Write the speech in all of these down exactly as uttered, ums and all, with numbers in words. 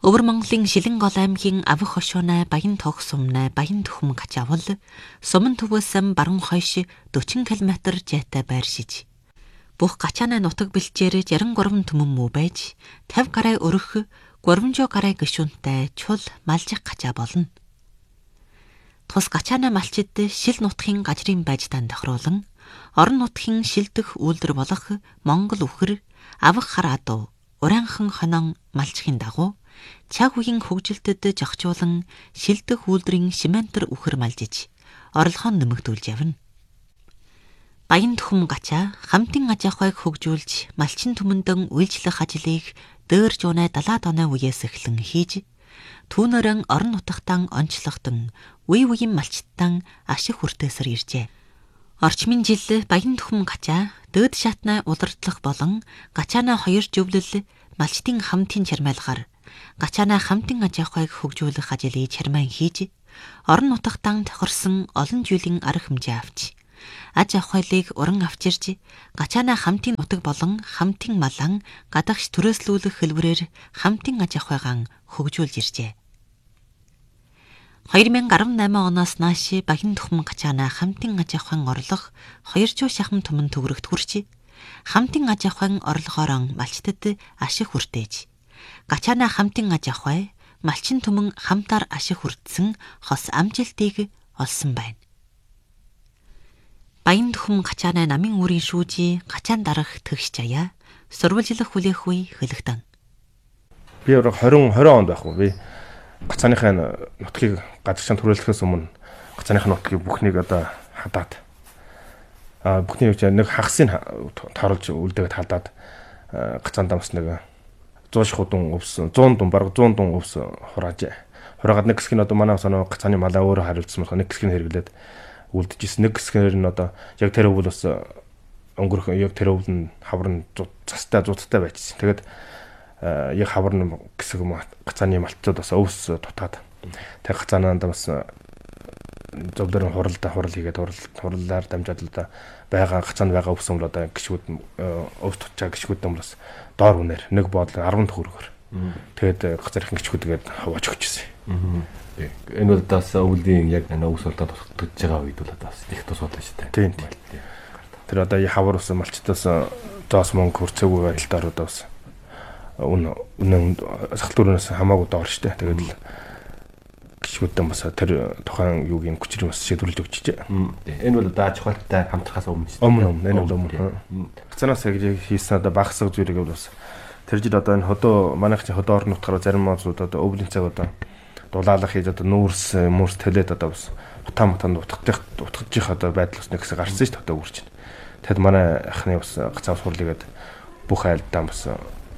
Өвөр Монголын Шилэнгол аймгийн Авах хошуунай Баян Тог сумнай Баян Түхэм гачаавал сумын төвөөс баруун хойш forty километр жайтай байршиж. Бүх гачаанай нутаг бэлчээр sixty-three түмэн мүү байж fifty гарай өрөх three hundred гарай гишүүнтэй чул малжих гачаа болно. Тус гачаанай малчид шил нутгийн гажрын байжтан тохируулан орон нутгийн шилдэх үйлдвэр болох Монгол үхэр авах хар адуу уранхан хонон малчихын дагуу чаг үеийн хөгжилтэд жогчуулан шилдэх үйлдвэрийн шиментэр үхэр малжиж орлогоо нэмэгдүүлж явна. Баян Түхэм гачаа хамтын аж ахуйг хөгжүүлж малчин түмэндэн үйлчлэх ажлыг дөр жуунай seventy оны үеэс эхлэн хийж түүнэрэн орон нутагтан онцлогдсон үе үеийн малчтан ашиг хүртээсэр иржээ. Орчмын жил Баян Түхэм гачаа дээд шатнай улирдлах болон гачаанаа хоёр зөвлөл малчтын хамтын чармайлгаар гачаанаа хамтын аж ахуйг хөгжүүлэх ажлыг чармайн хийж орон нутагтан тохирсон олон жилийн арга хэмжээ авч аж ахуйлыг уран авчирч гачаанаа хамтын нутаг болон хамтын малан гадагш төрөөслүүлэх хэлбэрээр хамтын аж ахуйгаан хөгжүүлж иржээ. twenty eighteen оноос нааш Баян Түхэм гачаанаа хамтын аж ахуйн орлого two hundred шахам түмэн төгрөгт хүрч хамтын аж ахуйн орлогоор малчтад ашиг хүртээж гачаанаа хамтын аж ахуй малчин түмэн хамтаар ашиг хүртсэн хос амжилтыг олсон байна. Баян Түхэм гачаанаа намын үрийн шүүжи гачаан дарах төгс жаяа сурвалжлах хүлээх үе хэлэгдэн. Би өөрөө twenty twenty онд байхгүй би гацааныхаа нутгийг гадагшаан төрөлдөхөөс өмнө гацааныхаа нутгийг бүхнийг одоо хадаад а бүхний үеч нэг хагасыг тооруулж үлдээгээд хадаад гацаандаа бас нэг one hundred худун өвс one hundred дун бараг one hundred дун өвс хурааж хураагаад нэг хэсэг нь одоо манай соноо гацааны малаа өөрөө хариулсан болохоор нэг хэсэг нь хэрэглээд үлдчихсэн. Нэг хэсгээр нь одоо яг тэр өвөл бас өнгөрөх яг тэр өвөл нь хавар нь цастай зузтай байжсэн. Тэгээд яг хавар нь хэсэг гацааны малчууд бас өвс тутаад тэг гацаанаа бас зөвлөрөн хуралдаа хурал хийгээд хурал хурлаар дамжаад л да байгаа гацаанд байгаа өвс юм л одоо гişгүүд өвс тутчаа гişгүүд юм бас доор үнээр нэг боодол ten төгрөгөөр. Тэгээд гацаархийн гişгүүдгээд хаваач өгчээсэн. Энэ бол бас өвлийн яг өвс болдод тутаж байгаа үед бол бас их тус болоо шүү дээ. Тийм. Тэр одоо хавар ус малчтаас зоос мөнгө хүрцээгүй байдалтай ороод бас үн үнэн сахалтуурнаас хамаагүй доор шүү дээ. Тэгээд л гişгүүдэн бас тэр тухайн юугийн хүчрийн бас шийдвэрлэж өгчээ. Энэ бол дааж хавттай хамтрахаас өмнө шүү дээ. Өмнө өмнө энэ бол өмнө. Гацаанаас яг хийсэн одоо багсаг зүйлийг бас тэр жил одоо энэ хөдөө манайх чи хөдөө орон нутгаар зарим маазууд одоо өвлийн цаг одоо дулаалах хийж одоо нүүрс мөрс төлөөд одоо бас утаа матанд утгах утгах одоо байдал бас нэг хэсэг гарсан шүү дээ одоо үрч. Тэгэд манай ахны бас гацаа сурлыгээд бүх айлдаа бас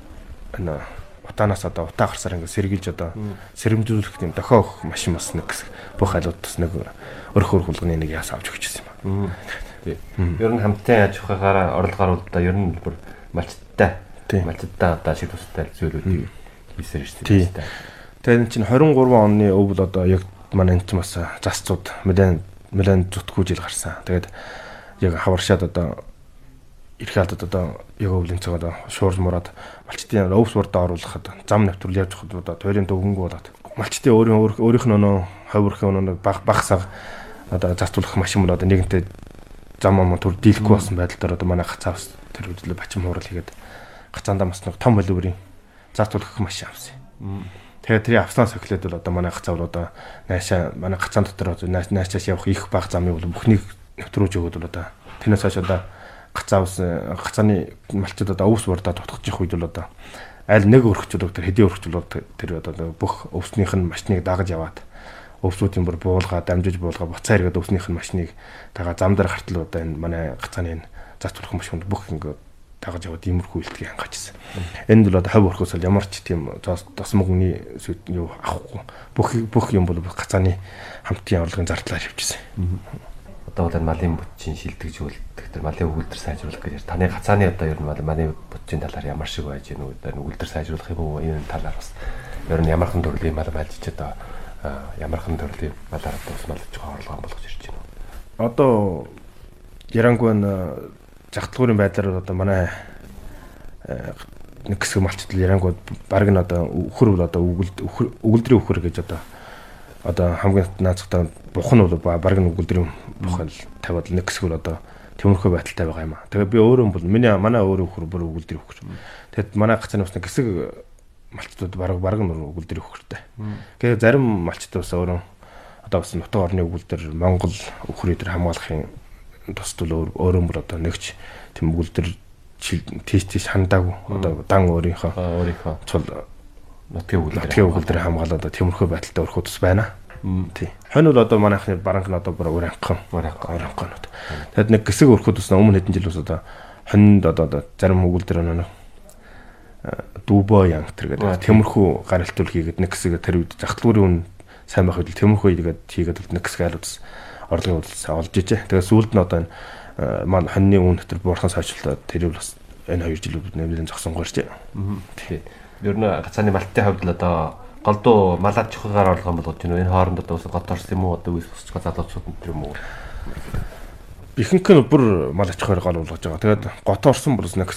энэ утаанаас одоо утаа гарсаар ингээд сэргийлж одоо сэрэмжүүлэх юм дохио өгөх машин бас нэг хэсэг бүх айлууд бас нэг өрх өрх хулганы нэг яас авч өгчихсэн юм аа. Тийм. Ер нь хамтын аж ахуйгаараа орлогоор удаа ер нь бүр малчттай малчттай одоо шиг тустай зүйлүүдийг хийсээр шүү дээ. Тэгээд чинь twenty-three оны өв бол одоо яг манай энэ ч бас засцууд нэлээд нэлээд зүтгүү жил гарсан. Тэгээд яг хаваршаад одоо ирэх алдад одоо яг өвлийн цаг одоо шуурж мураад малчтын өвс урдаа оруулахад зам навтруул явж хад одоо тойрын дөвгөнгөө болоод малчтын өөрийн өөрийнх нь өнөө ховрхийн өнөө баг багсаг одоо застуулах машин бол одоо нэгэнтээ зам ам төр дийлэхгүй болсон байдлаар одоо манай гацаавс тэр үдлээ бачим хуурал хийгээд гацаандаа бас нэг том волюмын застуулах машин авсан. Тэгээд тэр авснаас эхлээд бол одоо манай гацаавар одоо наашаа манай гацаан дотор наашаас явах их баг замыг бол бүхнийг нэвтрүүлж өгöd бол одоо тэрнээс хойш одоо гацаавс гацааны малчид одоо өвс урдаа тутгах үед бол одоо аль нэг өрхчлөг тэр хэдийн өрхчлөг тэр одоо бүх өвснийх нь машиныг дагаж яваад өвсүүдийн бүр буулгаа дамжиж буулгаа буцаа эргээд өвснийх нь машиныг тагаа зам дээр хартал одоо энэ манай гацааны застуулах машинд бүх ингэ дагаж яваад иймэрхүү үйлдэл хангачсан. Энд бол одоо хав өрхөөс ямар ч тийм тос мөнгөний юу авахгүй бүх бүх юм бол гацааны хамтын орлогын зардлаар явчихсан. Одоо бол энэ малын бүтчийн шилдэг зүйлдэг тэр малын өгүүлбэр сайжруулах гэж таны гацааны одоо ер нь малын бүтчийн талаар ямар шиг байж гэнэ үү? Өгүүлбэр сайжруулах юм уу? Энэ талаар бас ер нь ямархан төрлийн мал байлж одоо ямархан төрлийн малаар одоо бас малж байгаа орлого болгож ирж байна. Одоо ярангуй н жагтлагын байдлаар одоо манай нэг хэсэг малчтал ярангууд баг нь одоо өхөр бол одоо өгөлд өгөлдрийн өхөр гэж одоо одоо хамгийн наацтай бух нь бол баг нь өгөлдрийн бух л тавиад нэг хэсэг бол одоо төмөрхөө байдалтай байгаа юм аа. Тэгээ би өөрөө бол миний манай өөрөө өхөр бүр өгөлдрийн өхөр. Тэгэд манай гацааны усны хэсэг малчтууд баг баг нь өгөлдрийн өхөртэй. Тэгээ зарим малчтууд бас өөрөө одоо бас нутаг орны өгөлдөр Монгол өхрийг төр хамгаалахын тусдал өөрөө бүр одоо нэгч тэм өгөлдөр тийш тийш хандаагүй одоо дан өөрийнхөө өөрийнхөө цул нутгийн өгөлдөр нутгийн өгөлдөр хамгаалаад одоо төмөрхөө байдалтай өрхөө тус байна. Тий. Хонь бол одоо манайхны баранх нь одоо бүр уранхан уранханууд. Тэгэд нэг хэсэг өрхөө тус өмнө хэдэн жил ус одоо хонд одоо зарим өгөлдөр нэг дүүбо янг тэр гэдэг төмөрхөө гаралтуул хийгээд нэг хэсэг тэр үед захталгуурын үн сайн байх үед төмөрхөө игээд хийгээд нэг хэсэг айлуудс орлогын үйлс олж ижээ. Тэгээ сүүлд нь одоо маань хоньны үн дотор буурхан сайжруулаад тэр бас энэ хоёр жил нэмэлт зогсон гэрч. Тий. Ер нь гацааны малтын хувьд л одоо голдуу малаад чухагаар орлого болгож байна. Энэ хооронд одоо ус гот орсон юм уу? Одоо үс босч залуучууд энэ юм уу? Ихэнх нь бүр мал ачхаар гол болгож байгаа. Тэгээд гот орсон бол нэг